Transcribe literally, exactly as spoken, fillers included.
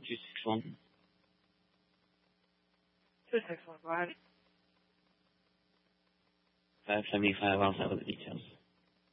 two six one. two six one, go ahead. five seventy-five, I'll set with the details.